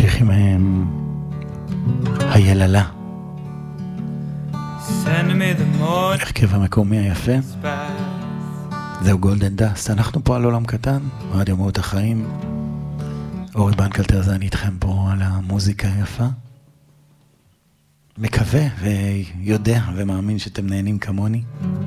נמשיך עם היללה, הרכב המקומי היפה. זהו גולדן דאסט. אנחנו פה על עולם קטן, רדיו מהות החיים. אורי בנקלטר זה אני איתכם פה על המוזיקה היפה. מקווה ויודע ומאמין שאתם נהנים כמוני.